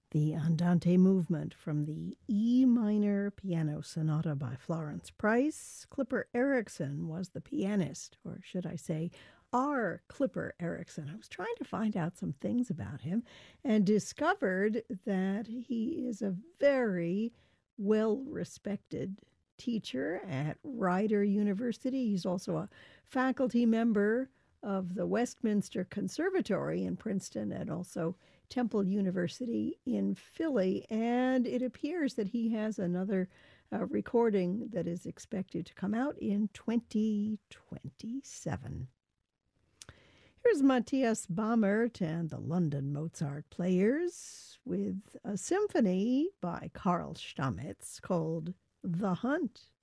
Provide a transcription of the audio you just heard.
The Andante movement from the E minor piano sonata by Florence Price. Clipper Erickson was the pianist, or should I say, R. Clipper Erickson. I was trying to find out some things about him and discovered that he is a very well respected teacher at Rider University. He's also a faculty member of the Westminster Conservatory in Princeton and also Temple University in Philly. And it appears that he has another recording that is expected to come out in 2027. Here's Matthias Baumert and the London Mozart Players with a symphony by Carl Stamitz called The Hunt.